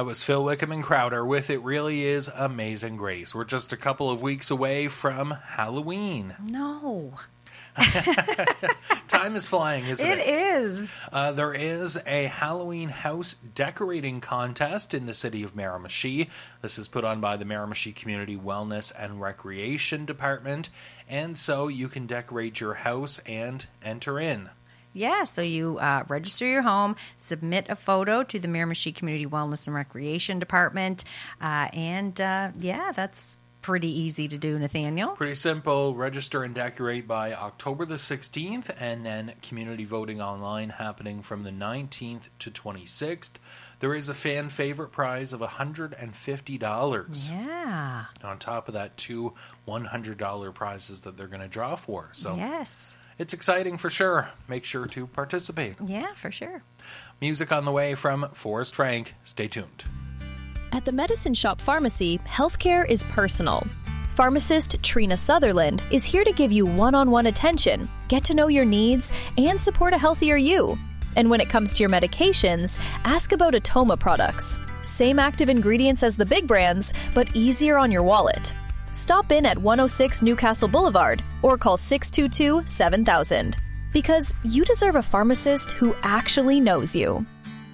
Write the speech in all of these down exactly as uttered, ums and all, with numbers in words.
That was Phil Wickham and Crowder with It Really Is Amazing Grace. We're just a couple of weeks away from Halloween. No. Time is flying, isn't it? It is. Uh, there is a Halloween house decorating contest in the city of Miramichi. This is put on by the Miramichi Community Wellness and Recreation Department, and so you can decorate your house and enter in. Yeah, so you uh, register your home, submit a photo to the Miramichi Community Wellness and Recreation Department, uh, and uh, yeah, that's pretty easy to do, Nathaniel. Pretty simple. Register and decorate by October the sixteenth, and then community voting online happening from the nineteenth to twenty-sixth. There is a fan favorite prize of one hundred fifty dollars. Yeah. On top of that, two one hundred dollars prizes that they're going to draw for. So yes. It's exciting for sure. Make sure to participate. Yeah, for sure. Music on the way from Forrest Frank. Stay tuned. At the Medicine Shop Pharmacy, healthcare is personal. Pharmacist Trina Sutherland is here to give you one-on-one attention, get to know your needs, and support a healthier you. And when it comes to your medications, ask about Atoma products. Same active ingredients as the big brands, but easier on your wallet. Stop in at one oh six Newcastle Boulevard or call six two two, seven thousand. Because you deserve a pharmacist who actually knows you.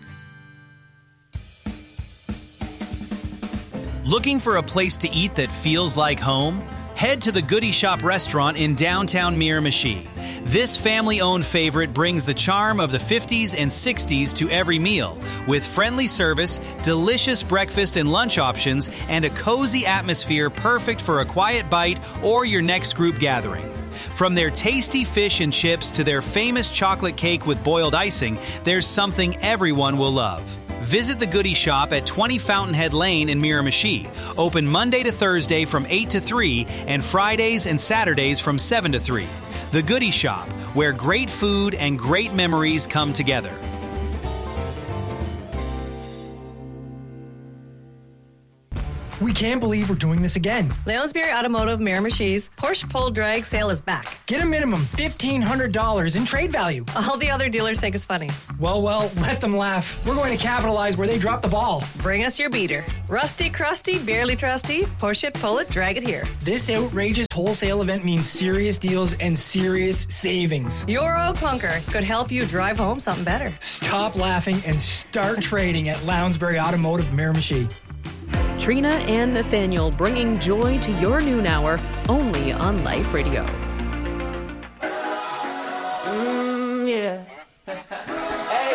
Looking for a place to eat that feels like home? Head to the Goody Shop restaurant in downtown Miramichi. This family-owned favorite brings the charm of the fifties and sixties to every meal, with friendly service, delicious breakfast and lunch options, and a cozy atmosphere perfect for a quiet bite or your next group gathering. From their tasty fish and chips to their famous chocolate cake with boiled icing, there's something everyone will love. Visit the Goody Shop at twenty Fountainhead Lane in Miramichi. Open Monday to Thursday from eight to three and Fridays and Saturdays from seven to three. The Goody Shop, where great food and great memories come together. We can't believe we're doing this again. Lounsbury Automotive Miramichi's Porsche Pull Drag sale is back. Get a minimum fifteen hundred dollars in trade value. All the other dealers think it's funny. Well, well, let them laugh. We're going to capitalize where they dropped the ball. Bring us your beater. Rusty, crusty, barely trusty. Push it, pull it, drag it here. This outrageous wholesale event means serious deals and serious savings. Your old clunker could help you drive home something better. Stop laughing and start trading at Lounsbury Automotive Miramichi. Trina and Nathaniel bringing joy to your noon hour only on Life Radio.